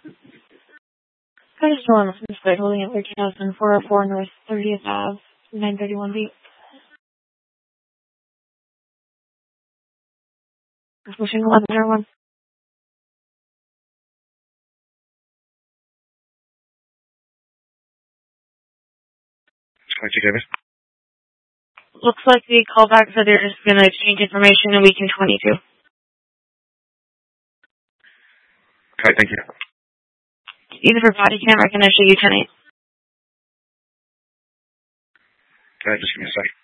I just want to start holding at 13,404 North 30th Ave, 931B. Pushing 1101. Looks like the callback said they're just going to exchange information in week in 22. Okay, thank you. Either for body cam or can I show you tonight? Just give me a second.